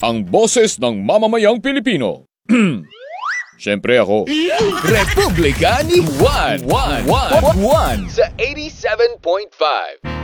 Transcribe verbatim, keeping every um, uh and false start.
ang boses ng mamamayang Pilipino. Siyempre ako. Republika ni Juan. One, one, one, one. Sa eighty-seven point five.